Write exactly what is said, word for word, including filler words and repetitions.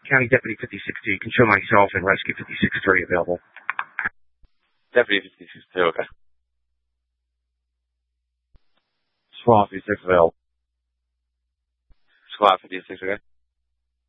County Deputy fifty-six two. You can show myself and Rescue fifty-six three available. Deputy fifty-six two, okay. Squad fifty-six available. Squad fifty-six, okay.